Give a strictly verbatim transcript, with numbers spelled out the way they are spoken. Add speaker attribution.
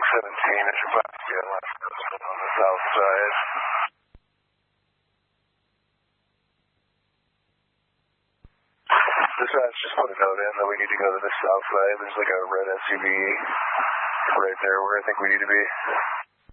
Speaker 1: seventeen, it should probably be on West Coast on the south side. Dispatch, just put a note in that we need to go to the south side. There's like a red S U V right there where I think we need to be.